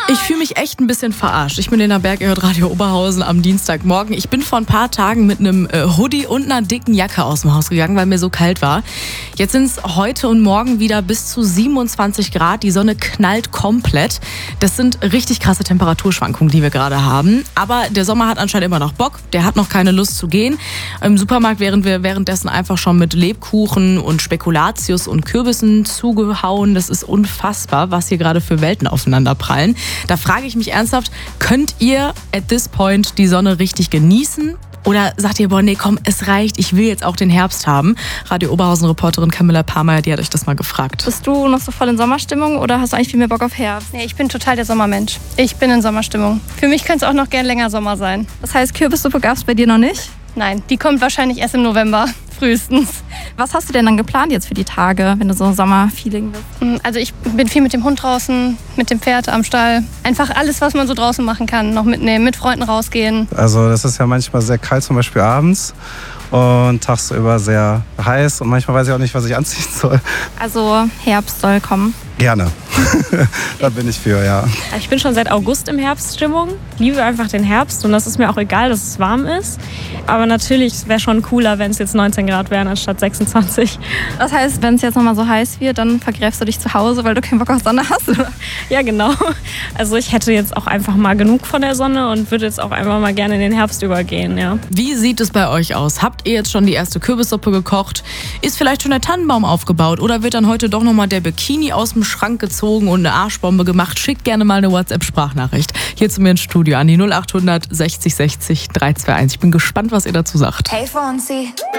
Ich fühle mich echt ein bisschen verarscht. Ich bin Lena Berg, ihr hört Radio Oberhausen am Dienstagmorgen. Ich bin vor ein paar Tagen mit einem Hoodie und einer dicken Jacke aus dem Haus gegangen, weil mir so kalt war. Jetzt sind es heute und morgen wieder bis zu 27 Grad. Die Sonne knallt komplett. Das sind richtig krasse Temperaturschwankungen, die wir gerade haben. Aber der Sommer hat anscheinend immer noch Bock. Der hat noch keine Lust zu gehen. Im Supermarkt wären wir währenddessen einfach schon mit Lebkuchen und Spekulatius und Kürbissen zugehauen. Das ist unfassbar, was hier gerade für Welten aufeinanderprallen. Da frage ich mich ernsthaft, könnt ihr at this point die Sonne richtig genießen? Oder sagt ihr, boah, nee, komm, es reicht, ich will jetzt auch den Herbst haben? Radio Oberhausen-Reporterin Camilla Parmeyer, die hat euch das mal gefragt. Bist du noch so voll in Sommerstimmung oder hast du eigentlich viel mehr Bock auf Herbst? Nee, ich bin total der Sommermensch. Ich bin in Sommerstimmung. Für mich könnte es auch noch gern länger Sommer sein. Das heißt, Kürbissuppe gab es bei dir noch nicht? Nein, die kommt wahrscheinlich erst im November, frühestens. Was hast du denn dann geplant jetzt für die Tage, wenn du so Sommerfeeling bist? Also ich bin viel mit dem Hund draußen, mit dem Pferd am Stall. Einfach alles, was man so draußen machen kann, noch mitnehmen, mit Freunden rausgehen. Also das ist ja manchmal sehr kalt, zum Beispiel abends. Und tagsüber sehr heiß und manchmal weiß ich auch nicht, was ich anziehen soll. Also Herbst soll kommen. Gerne. Da bin ich für, ja. Ich bin schon seit August im Herbststimmung. Liebe einfach den Herbst und das ist mir auch egal, dass es warm ist. Aber natürlich wäre schon cooler, wenn es jetzt 19 Grad wären anstatt 26. Das heißt, wenn es jetzt nochmal so heiß wird, dann vergräbst du dich zu Hause, weil du keinen Bock auf Sonne hast, oder? Ja, genau. Also ich hätte jetzt auch einfach mal genug von der Sonne und würde jetzt auch einfach mal gerne in den Herbst übergehen, ja. Wie sieht es bei euch aus? Habt ihr jetzt schon die erste Kürbissuppe gekocht? Ist vielleicht schon der Tannenbaum aufgebaut? Oder wird dann heute doch nochmal der Bikini aus dem Schrank gezogen und eine Arschbombe gemacht? Schickt gerne mal eine WhatsApp-Sprachnachricht hier zu mir ins Studio an die 0800 60 60 321. Ich bin gespannt, was ihr dazu sagt. Hey Fonzie.